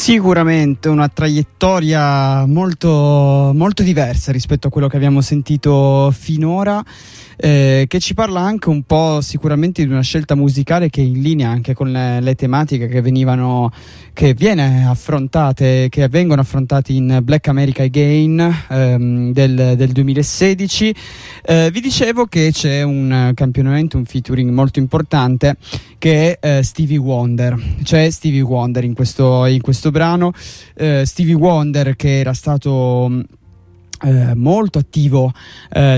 Sicuramente una traiettoria molto, molto diversa rispetto a quello che abbiamo sentito finora, che ci parla anche un po' sicuramente di una scelta musicale che è in linea anche con le tematiche che vengono affrontate in Black America Again del 2016. Vi dicevo che c'è un campionamento, un featuring molto importante che è Stevie Wonder. C'è Stevie Wonder in questo brano. Stevie Wonder, che era stato molto attivo già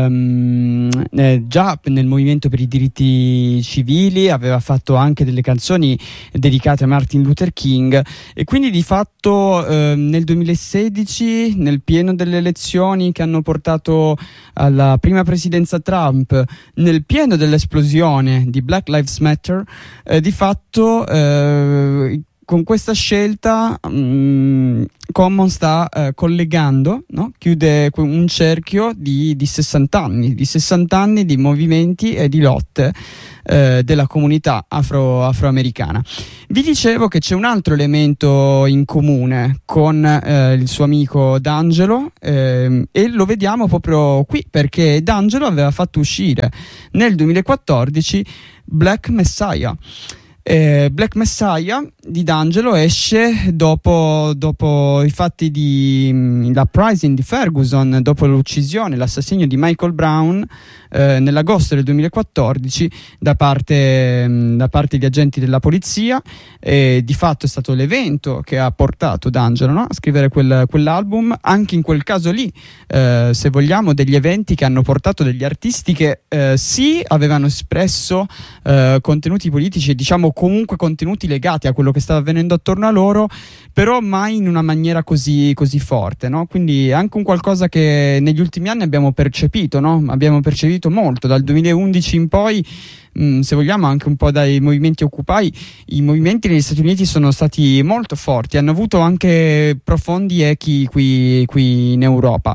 nel movimento per i diritti civili, aveva fatto anche delle canzoni dedicate a Martin Luther King, e quindi di fatto nel 2016, nel pieno delle elezioni che hanno portato alla prima presidenza Trump, nel pieno dell'esplosione di Black Lives Matter, di fatto con questa scelta Common sta collegando, no? Chiude un cerchio di 60 anni di movimenti e di lotte della comunità afroamericana. Vi dicevo che c'è un altro elemento in comune con il suo amico D'Angelo, e lo vediamo proprio qui, perché D'Angelo aveva fatto uscire nel 2014 Black Messiah. Black Messiah di D'Angelo esce dopo i fatti di l'uprising di Ferguson, dopo l'uccisione, l'assassinio di Michael Brown nell'agosto del 2014 da parte di agenti della polizia. Di fatto è stato l'evento che ha portato D'Angelo, no? A scrivere quell'album. Anche in quel caso lì, se vogliamo, degli eventi che hanno portato degli artisti che sì, avevano espresso contenuti politici e diciamo comunque contenuti legati a quello che stava avvenendo attorno a loro, però mai in una maniera così forte, no? Quindi anche un qualcosa che negli ultimi anni abbiamo percepito, no? Abbiamo percepito molto dal 2011 in poi, se vogliamo anche un po' dai movimenti Occupy. I movimenti negli Stati Uniti sono stati molto forti, hanno avuto anche profondi echi qui in Europa.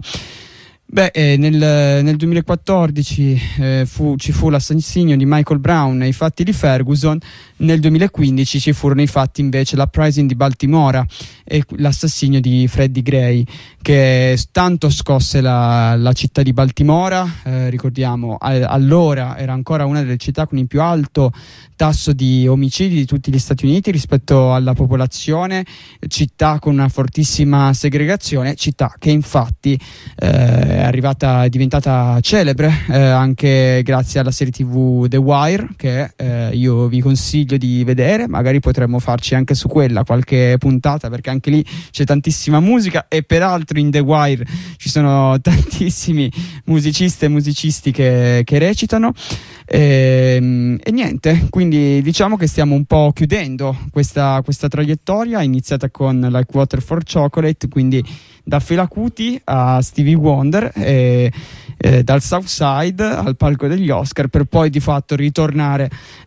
Nel 2014 ci fu l'assassinio di Michael Brown e i fatti di Ferguson. Nel 2015 ci furono i fatti invece, l'uprising di Baltimora e l'assassinio di Freddie Gray, che tanto scosse la città di Baltimora. Ricordiamo, allora era ancora una delle città con il più alto tasso di omicidi di tutti gli Stati Uniti rispetto alla popolazione, città con una fortissima segregazione, città che infatti è diventata celebre anche grazie alla serie TV The Wire, che io vi consiglio di vedere. Magari potremmo farci anche su quella qualche puntata, perché anche lì c'è tantissima musica, e peraltro in The Wire ci sono tantissimi musicisti e musicisti che recitano, e niente, quindi diciamo che stiamo un po' chiudendo questa traiettoria iniziata con Like Water for Chocolate, quindi da Fela Kuti a Stevie Wonder, dal South Side al palco degli Oscar, per poi di fatto ritornare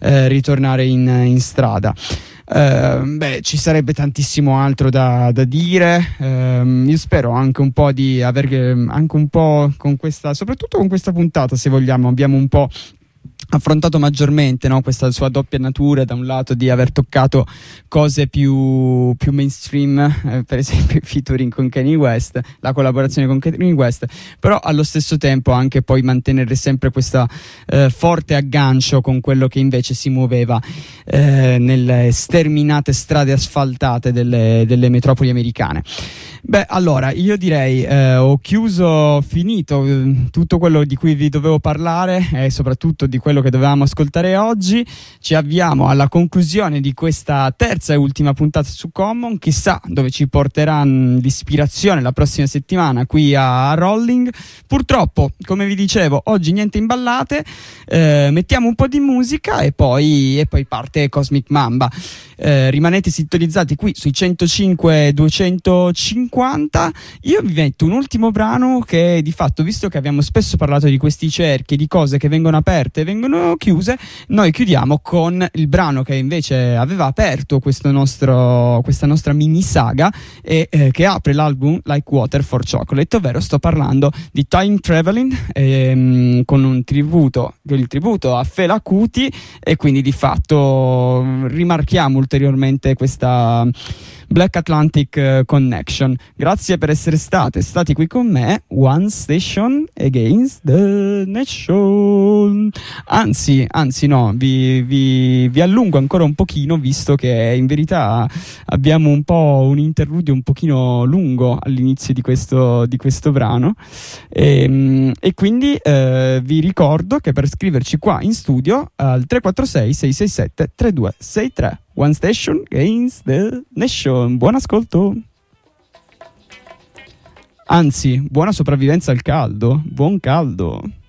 in strada. Ci sarebbe tantissimo altro da dire. Io spero anche un po' di aver anche un po' soprattutto con questa puntata, se vogliamo, abbiamo un po' affrontato maggiormente, no? Questa sua doppia natura, da un lato di aver toccato cose più mainstream, per esempio il featuring con Kanye West, la collaborazione con Kanye West, però allo stesso tempo anche poi mantenere sempre questa forte aggancio con quello che invece si muoveva nelle sterminate strade asfaltate delle metropoli americane. Allora io direi ho finito tutto quello di cui vi dovevo parlare, e soprattutto di quello che dovevamo ascoltare oggi. Ci avviamo alla conclusione di questa terza e ultima puntata su Common. Chissà dove ci porterà l'ispirazione la prossima settimana qui a Rolling. Purtroppo, come vi dicevo, oggi niente in ballate, mettiamo un po' di musica e poi parte Cosmic Mamba. Rimanete sintonizzati qui sui 105 205 50. Io vi metto un ultimo brano che di fatto, visto che abbiamo spesso parlato di questi cerchi, di cose che vengono aperte e vengono chiuse, noi chiudiamo con il brano che invece aveva aperto questa nostra mini saga e che apre l'album Like Water for Chocolate, ovvero sto parlando di Time Traveling, con il tributo a Fela Kuti, e quindi di fatto rimarchiamo ulteriormente questa Black Atlantic Connection. Grazie per essere stati qui con me. One Station Against the Nation. Anzi no, vi allungo ancora un pochino, visto che in verità abbiamo un po' un interludio un pochino lungo all'inizio di questo brano, e quindi vi ricordo che per scriverci qua in studio al 346 667 3263. One Station Against the Nation. Buon ascolto. Anzi, buona sopravvivenza al caldo. Buon caldo.